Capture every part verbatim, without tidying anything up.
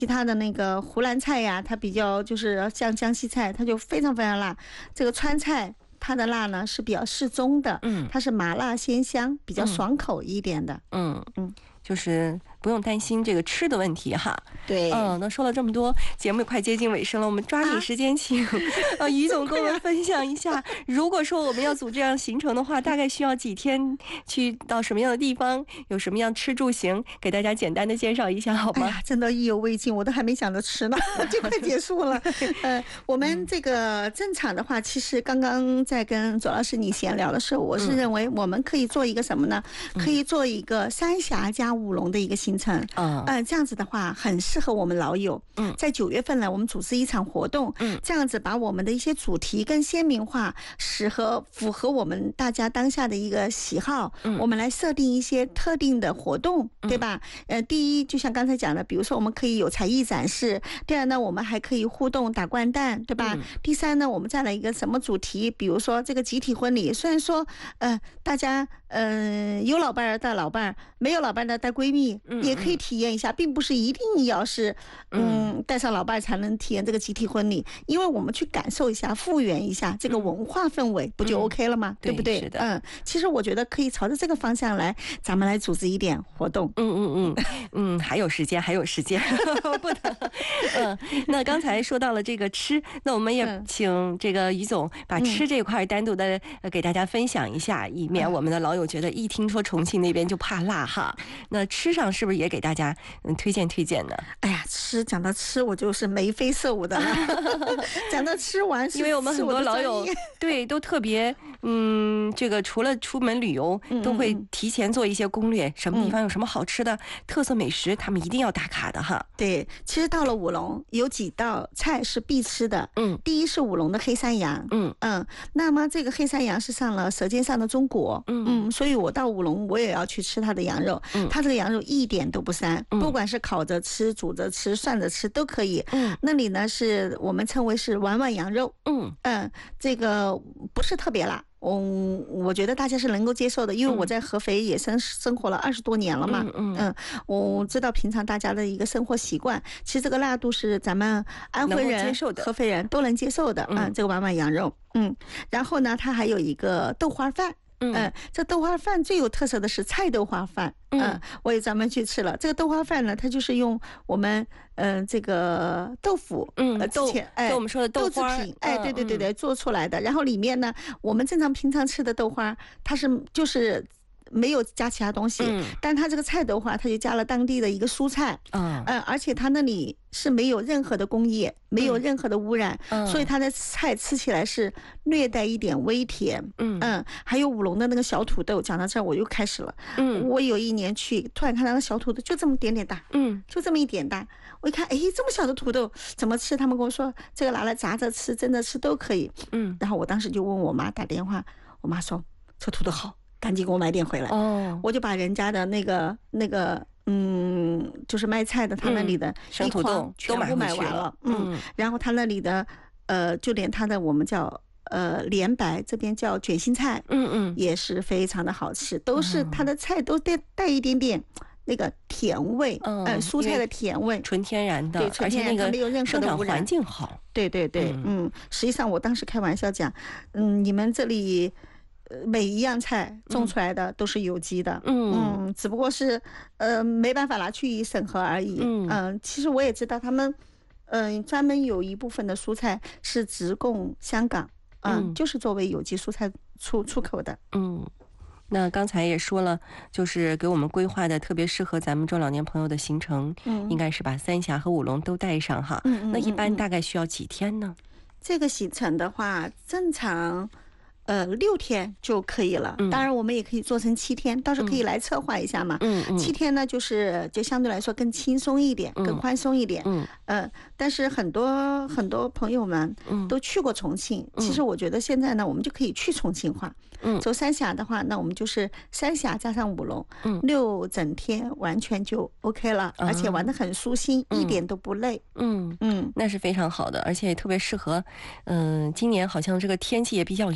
其他的那个湖南菜呀，它比较就是像江西菜，它就非常非常辣。这个川菜它的辣呢是比较适中的，嗯，它是麻辣鲜香，比较爽口一点的。 嗯嗯，就是不用担心这个吃的问题哈。 对， 嗯，那说了这么多，节目也快接近尾声了，我们抓紧时间请、啊、呃于总跟我们分享一下，如果说我们要组这样行程的话，大概需要几天，去到什么样的地方，有什么样吃住行，给大家简单的介绍一下好吗？ 哎呀，真的意犹未尽，我都还没想着吃呢，就快结束了。呃，我们这个正常的话，其实刚刚在跟左老师你闲聊的时候，我是认为我们可以做一个什么呢？嗯、可以做一个三峡加武隆的一个行程。嗯、呃，这样子的话很适合我们老友。嗯，在九月份呢，我们组织一场活动。嗯，这样子把我们的一些主题更鲜明化，适合符合我们大家当下的一个喜好。嗯，我们来设定一些特定的活动，对吧？呃，第一，就像刚才讲的，比如说我们可以有才艺展示；第二呢，我们还可以互动打掼蛋，对吧？嗯、第三呢，我们再来一个什么主题？比如说这个集体婚礼，虽然说呃大家呃有老伴儿带老伴儿，没有老伴儿的带闺蜜，嗯、也可以体验一下，并不是一定要是嗯带上老伴儿才能体验这个集体婚礼，因为我们去感受一下、复原一下这个文化氛围，嗯、不就 OK 了吗？嗯、对不对？ 是的。 嗯，其实我觉得可以朝着这个方向来，咱们来组织一点活动。 嗯嗯嗯嗯，还有时间，还有时间，不能。嗯，那刚才说到了这个吃，那我们也请这个于总把吃这块单独的给大家分享一下，以免我们的老友觉得一听说重庆那边就怕辣哈。那吃上是不是也给大家嗯推荐推荐呢？ 哎呀，吃讲到吃，我就是眉飞色舞的了。讲到吃完， 因为我们很多老友对都特别嗯，这个除了出门旅游，都会提前做一些攻略，什么地方有什么好吃的、嗯、特色美食，他们一定要打卡的哈。 对，其实到了武隆有几道菜是必吃的。嗯，第一是武隆的黑山羊。嗯嗯，那么这个黑山羊是上了《舌尖上的中国》。嗯嗯，所以我到武隆我也要去吃它的羊肉。嗯，它这个羊肉一点都不膻，嗯、不管是烤着吃、煮着吃、涮着吃都可以。嗯，那里呢是我们称为是碗碗羊肉。嗯嗯，这个不是特别辣。嗯，我觉得大家是能够接受的，因为我在合肥也生生活了二十多年了嘛。嗯嗯，我知道平常大家的一个生活习惯，其实这个辣度是咱们安徽人、合肥人都能接受的。嗯，这个碗碗羊肉。嗯，然后呢，它还有一个豆花饭。嗯、呃，这豆花饭最有特色的是菜豆花饭。嗯、呃，我也专门去吃了。这个豆花饭呢，它就是用我们呃这个豆腐， 嗯， 呃豆，哎，就我们说的豆花， 豆制品，哎，对对对对，做出来的。然后里面呢，我们正常平常吃的豆花，它是就是没有加其他东西，嗯、但它这个菜豆花，它就加了当地的一个蔬菜，嗯、呃，而且它那里是没有任何的工业，没有任何的污染，嗯、所以它的菜吃起来是略带一点微甜。嗯嗯，还有武隆的那个小土豆，讲到这儿我又开始了。嗯，我有一年去，突然看到那小土豆就这么点点大，嗯，就这么一点大，我一看，哎，这么小的土豆怎么吃？他们跟我说这个拿来炸着吃、蒸着吃都可以。嗯，然后我当时就问我妈打电话，我妈说这土豆好。赶紧给我买点回来。哦，我就把人家的那个那个嗯，就是卖菜的他那里的生土豆全部买完了。嗯，然后他那里的呃，就连他的我们叫呃莲白，这边叫卷心菜，嗯嗯，也是非常的好吃，都是他的菜都带带一点点那个甜味，嗯、呃，蔬菜的甜味， 纯天然的， 对，纯天然， 而且那个没有任何的污染， 环境好。 对对对，嗯，嗯实际上我当时开玩笑讲，嗯，你们这里。每一样菜种出来的都是有机的，嗯嗯，只不过是呃没办法拿去审核而已，嗯、呃，其实我也知道他们，嗯、呃，专门有一部分的蔬菜是直供香港，呃、嗯，就是作为有机蔬菜出出口的， 嗯。那刚才也说了，就是给我们规划的特别适合咱们中老年朋友的行程，嗯，应该是把三峡和武隆都带上哈。嗯, 嗯, 嗯, 嗯那一般大概需要几天呢？ 这个行程的话，正常。呃，六天就可以了。当然，我们也可以做成七天，到时候可以来策划一下嘛。嗯嗯。七天呢，就是就相对来说更轻松一点，更宽松一点。嗯。呃，但是很多很多朋友们都去过重庆，其实我觉得现在呢，我们就可以去重庆化。嗯。走三峡的话，那我们就是三峡加上武隆，嗯，六整天完全就 OK 了，而且玩得很舒心，一点都不累。 嗯嗯，那是非常好的，而且也特别适合。嗯，今年好像这个天气也比较炎热。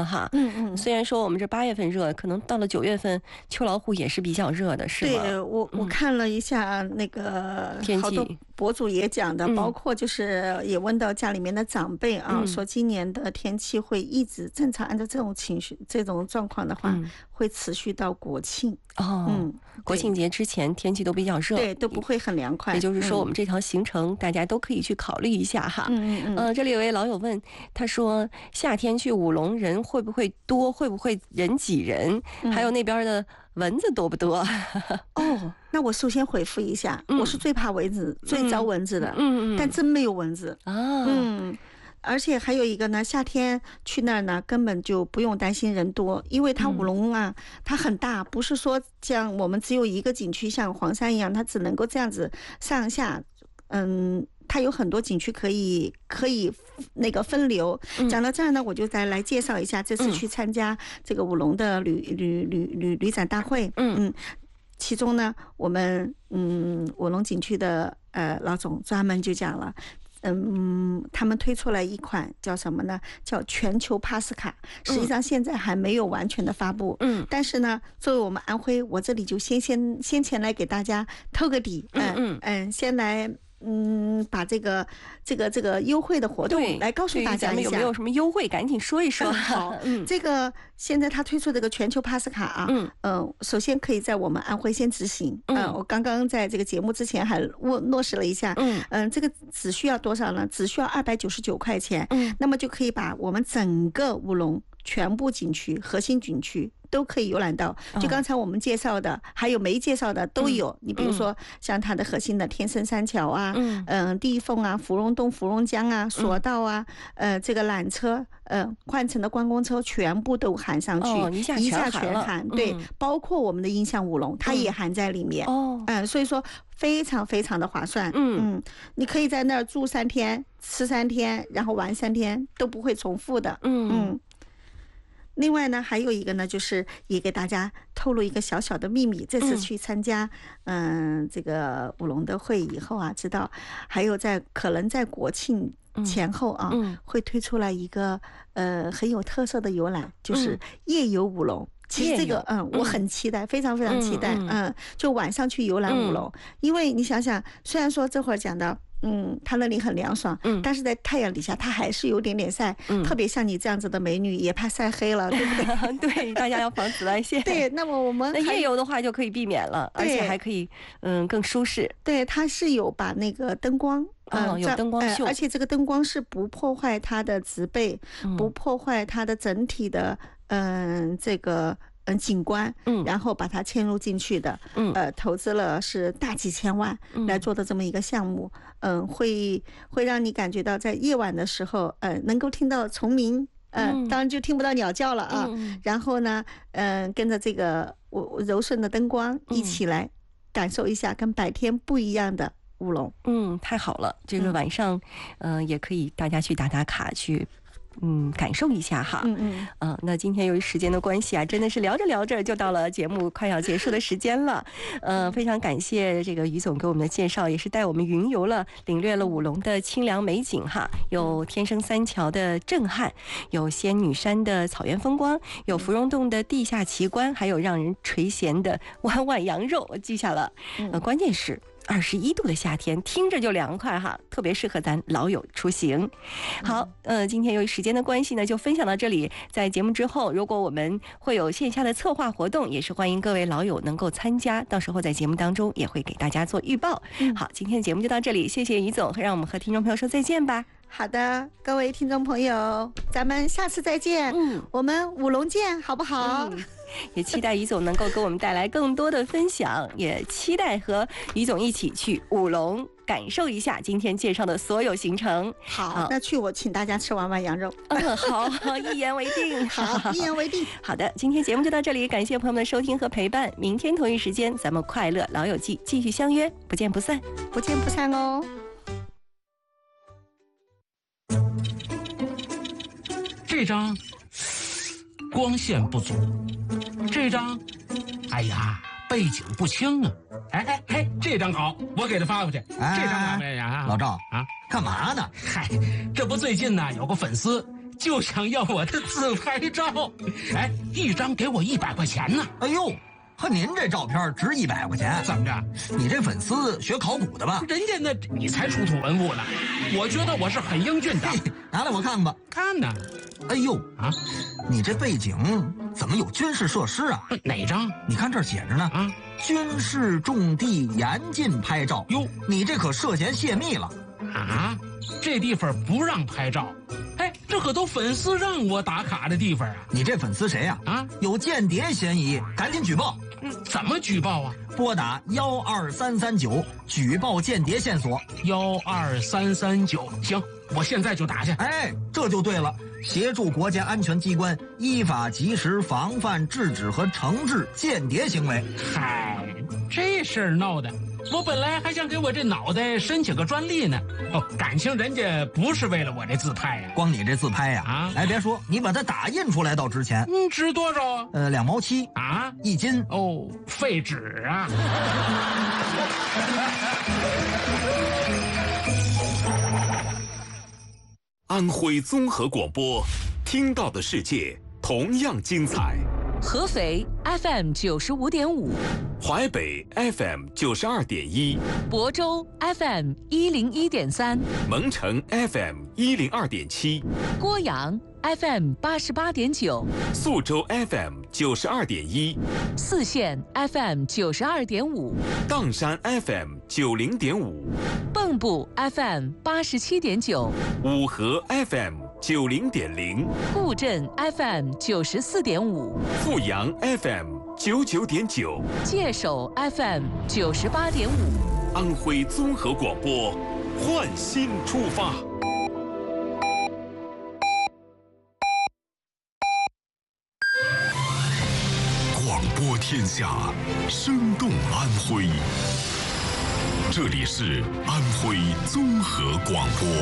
了哈。 嗯嗯。 虽然说我们这八月份热，可能到了九月份，秋老虎也是比较热的，是吗？ 对，我我看了一下那个好多博主也讲的，包括就是也问到家里面的长辈啊，嗯、说今年的天气会一直正常，按照这种情绪、这种状况的话，嗯、会持续到国庆。 哦，嗯，国庆节之前天气都比较热， 对，都不会很凉快。 也就是说，我们这条行程、嗯、大家都可以去考虑一下哈。 嗯嗯嗯。 呃，这里有位老友问，他说夏天去武隆人会不会多？会不会人挤人？嗯、还有那边的蚊子多不多？ 哦，那我首先回复一下，嗯、我是最怕蚊子、嗯、最招蚊子的， 嗯嗯， 但真没有蚊子啊， 嗯。而且还有一个呢，夏天去那儿呢，根本就不用担心人多，因为它武隆啊，嗯、它很大，不是说像我们只有一个景区，像黄山一样，它只能够这样子上下，嗯，它有很多景区可以可以那个分流。嗯、讲到这儿呢，我就再来介绍一下这次去参加这个武隆的旅旅旅旅旅展大会。嗯嗯，其中呢，我们嗯武隆景区的呃老总专门就讲了。嗯，他们推出来一款叫什么呢？叫全球 Pass 卡，实际上现在还没有完全的发布。嗯，但是呢，作为我们安徽，我这里就先先先前来给大家透个底。嗯嗯嗯，先来。嗯，把这个这个这个优惠的活动来告诉大家一下， 有没有什么优惠？赶紧说一说。 嗯、好，嗯，这个现在他推出这个全球 Pass 卡啊，嗯嗯、呃，首先可以在我们安徽先执行。嗯、呃，我刚刚在这个节目之前还落落实了一下。嗯嗯、呃，这个只需要多少呢？只需要二百九十九块钱。嗯，那么就可以把我们整个武隆全部景区、核心景区。都可以游览到，就刚才我们介绍的，哦、还有没介绍的都有。嗯、你比如说，像它的核心的天生三桥啊，嗯、呃，地凤啊，芙蓉洞、芙蓉江啊，索道啊，嗯、呃，这个缆车，呃，换乘的观光车全部都含上去， 哦、一下一下全含，对，嗯、包括我们的音像武隆，它也含在里面。哦，嗯、呃，所以说非常非常的划算。嗯嗯，你可以在那儿住三天，吃三天，然后玩三天，都不会重复的。嗯嗯。另外呢，还有一个呢，就是也给大家透露一个小小的秘密。这次去参加，嗯、呃，这个武隆的会以后啊，知道还有在可能在国庆前后啊，嗯、会推出来一个呃很有特色的游览，就是夜游武隆。其实这个嗯，我很期待，非常非常期待。嗯，嗯就晚上去游览武隆，嗯、因为你想想，虽然说这会儿讲到。嗯，它那里很凉爽，嗯，但是在太阳底下，它还是有点点晒，嗯，特别像你这样子的美女，也怕晒黑了，对不对？ 对，大家要防紫外线。 对，那么我们那夜游的话就可以避免了，而且还可以嗯更舒适。 对，它是有把那个灯光。 嗯，有灯光秀、 呃，而且这个灯光是不破坏它的植被，嗯、不破坏它的整体的嗯、呃、这个。嗯，景观，嗯，然后把它嵌入进去的，嗯，呃，投资了是大几千万来做的这么一个项目，嗯、呃，会会让你感觉到在夜晚的时候，呃，能够听到虫鸣，呃，嗯、当然就听不到鸟叫了啊。嗯、然后呢，嗯、呃，跟着这个我柔顺的灯光一起来感受一下跟白天不一样的武隆。 嗯，太好了，这个晚上，嗯、呃，也可以大家去打打卡去。嗯，感受一下哈。嗯嗯。啊，那今天由于时间的关系啊，真的是聊着聊着就到了节目快要结束的时间了。呃，非常感谢这个于总给我们的介绍，也是带我们云游了，领略了武隆的清凉美景哈，有天生三桥的震撼，有仙女山的草原风光，有芙蓉洞的地下奇观，还有让人垂涎的碗碗羊肉，我记下了。呃，关键是。二十一度的夏天，听着就凉快哈，特别适合咱老友出行。好，呃，今天由于时间的关系呢，就分享到这里。在节目之后，如果我们会有线下的策划活动，也是欢迎各位老友能够参加，到时候在节目当中也会给大家做预报。嗯、好，今天的节目就到这里，谢谢于总，让我们和听众朋友说再见吧。 好的，各位听众朋友，咱们下次再见。嗯，我们武隆见，好不好？ 嗯、也期待于总能够给我们带来更多的分享，也期待和于总一起去武隆感受一下今天介绍的所有行程。 好，好那去我请大家吃碗碗羊肉。 嗯，好，一言为定。 好，一言为定。 好的，今天节目就到这里，感谢朋友们的收听和陪伴。明天同一时间，咱们快乐老友记继续相约，不见不散， 不见不散哦。 这张光线不足，这张，哎呀，背景不清啊！哎哎哎，这张好，我给他发过去。哎、这张怎么样啊？ 老赵啊，干嘛呢？ 嗨，这不最近呢有个粉丝就想要我的自拍照，哎，一张给我一百块钱呢。 哎呦，和您这照片值一百块钱？ 怎么着？ 你这粉丝学考古的吧？ 人家那你才出土文物呢，我觉得我是很英俊的。 拿来我看吧。 看呢。 哎呦啊， 你这背景怎么有军事设施啊？ 哪张？ 你看这儿写着呢。 啊， 军事重地严禁拍照。 哟， 你这可涉嫌泄密了。 啊，这地方不让拍照。哎，这可都粉丝让我打卡的地方啊！ 你这粉丝谁呀？ 啊， 有间谍嫌疑，赶紧举报。 嗯，怎么举报啊？ 拨打幺二三三九举报间谍线索。 幺二三三九，行，我现在就打去。 哎，这就对了，协助国家安全机关依法及时防范、制止和惩治间谍行为。 嗨，这事儿闹的，我本来还想给我这脑袋申请个专利呢。哦，感情人家不是为了我这自拍呀、啊？ 光你这自拍呀、啊？啊，哎，别说，你把它打印出来倒值钱。 嗯，值多少啊？ 呃，两毛七啊， 一斤。 哦，废纸啊！ 安徽综合广播，听到的世界同样精彩。 合肥 F M 九十五点五， 淮北 F M 九十二点一， 亳州 F M 一零一点三， 蒙城 F M 一零二点七， 郭阳 F M 八十八点九， 宿州 F M 九十二点一， 泗县 F M 九十二点五， 砀山 F M 九零点五， 蚌埠 F M 八十七点九， 五河 F M 九零点零， 固镇 F M 九十四点五， 阜阳 F M 九九点九， 界首 F M 九十八点五。 安徽综合广播，焕新出发。 广播天下，生动安徽。这里是安徽综合广播。